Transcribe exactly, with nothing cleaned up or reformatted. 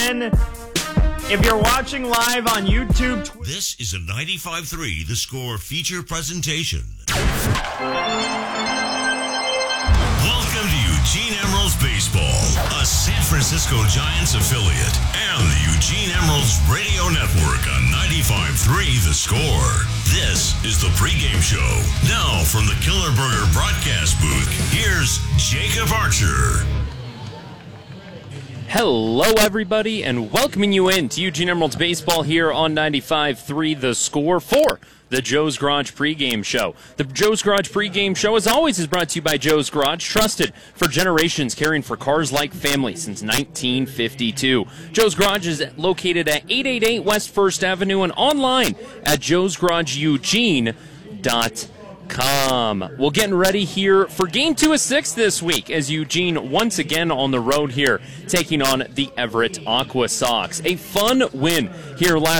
ten. If you're watching live on YouTube... Tw- this is a ninety-five three The Score feature presentation. Welcome to Eugene Emeralds Baseball, a San Francisco Giants affiliate, and the Eugene Emeralds Radio Network on ninety-five three The Score. This is the pregame show. Now from the Killer Burger broadcast booth, here's Jacob Archer. Hello, everybody, and welcoming you in to Eugene Emeralds Baseball here on ninety-five three The Score for the Joe's Garage pregame show. The Joe's Garage pregame show, as always, is brought to you by Joe's Garage, trusted for generations, caring for cars like family since nineteen fifty-two. Joe's Garage is located at eight eighty-eight West First Avenue and online at joes garage eugene dot com. Come. Well, getting ready here for Game two of six this week as Eugene once again on the road here taking on the Everett Aqua Sox. A fun win here last